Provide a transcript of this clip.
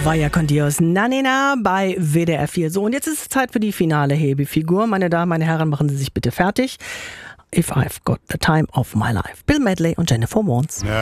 Vaya con Dios, Nanina bei WDR 4. So, und jetzt ist es Zeit für die finale Hebefigur. Meine Damen, meine Herren, machen Sie sich bitte fertig. If I've Got the Time of My Life. Bill Medley und Jennifer Warnes.